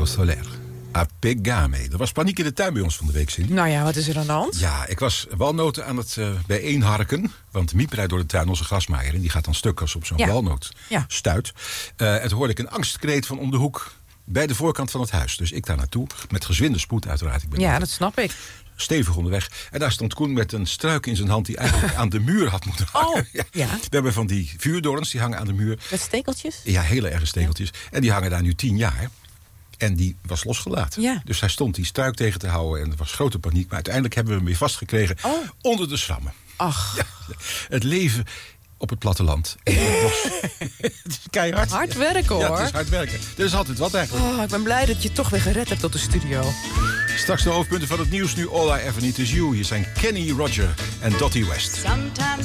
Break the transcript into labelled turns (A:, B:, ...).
A: Cielo Soler. Apegame. Er was paniek in de tuin bij ons van de week, Cindy.
B: Nou ja, wat is er aan de hand?
A: Ja, ik was walnoten aan het bijeenharken. Want Miep rijdt door de tuin, onze grasmaaier. En die gaat dan stuk als op zo'n walnoot stuit. En toen hoorde ik een angstkreet van om de hoek. Bij de voorkant van het huis. Dus ik daar naartoe. Met gezwinde spoed uiteraard. Ik ben
B: dat snap ik.
A: Stevig onderweg. En daar stond Koen met een struik in zijn hand die eigenlijk aan de muur had moeten hangen.
B: Ja.
A: We hebben van die vuurdorens, die hangen aan de muur.
B: Met stekeltjes?
A: Ja, hele erge stekeltjes. Ja. En die hangen daar nu 10 jaar. En die was losgelaten.
B: Ja.
A: Dus hij stond die struik tegen te houden. En er was grote paniek. Maar uiteindelijk hebben we hem weer vastgekregen onder de schrammen.
B: Ach.
A: Ja, het leven op het platteland. Het is keihard.
B: Hard werken, hoor.
A: Ja, het is hard werken. Er is altijd wat eigenlijk.
B: Ik ben blij dat je toch weer gered hebt tot de studio.
A: Straks de hoofdpunten van het nieuws. Nu All I Ever Need Is You. Hier zijn Kenny Roger en Dottie West.